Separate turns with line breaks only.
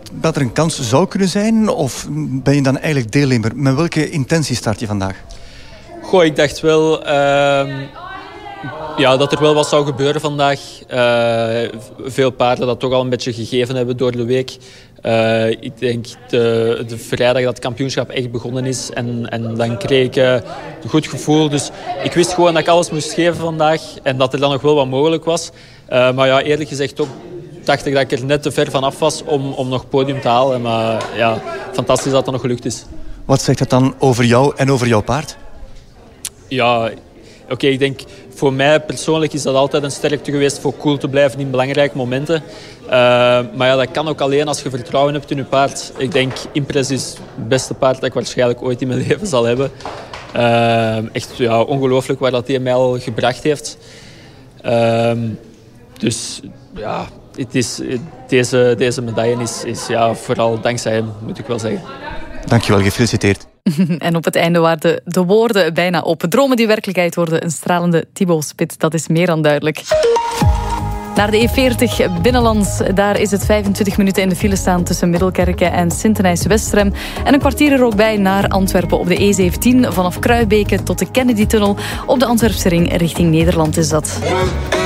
dat er een kans zou kunnen zijn? Of ben je dan eigenlijk deelnemer? Met welke intentie start je vandaag?
Goh, ik dacht wel dat er wel wat zou gebeuren vandaag. Veel paarden dat toch al een beetje gegeven hebben door de week. Ik denk de vrijdag dat het kampioenschap echt begonnen is. En dan kreeg ik een goed gevoel. Dus ik wist gewoon dat ik alles moest geven vandaag. En dat er dan nog wel wat mogelijk was. Maar ja, eerlijk gezegd ook dacht ik dat ik er net te ver vanaf was om nog podium te halen. Maar ja, fantastisch dat het nog gelukt is.
Wat zegt het dan over jou en over jouw paard?
Ja, oké, ik denk voor mij persoonlijk is dat altijd een sterkte geweest voor cool te blijven in belangrijke momenten. Maar ja, dat kan ook alleen als je vertrouwen hebt in je paard. Ik denk, Impress is het beste paard dat ik waarschijnlijk ooit in mijn leven zal hebben. Echt ongelooflijk waar dat hij mij al gebracht heeft. Dus ja, deze medaille is vooral dankzij hem, moet ik wel zeggen.
Dankjewel, gefeliciteerd.
En op het einde waren de woorden bijna op. Dromen die werkelijkheid worden. Een stralende Thibaut Spit, dat is meer dan duidelijk. Naar de E40 binnenlands. Daar is het 25 minuten in de file staan tussen Middelkerken en Sint-Denijs-Westrem. En een kwartier er ook bij naar Antwerpen op de E17. Vanaf Kruibeke tot de Kennedy-tunnel. Op de Antwerpse ring richting Nederland is dat.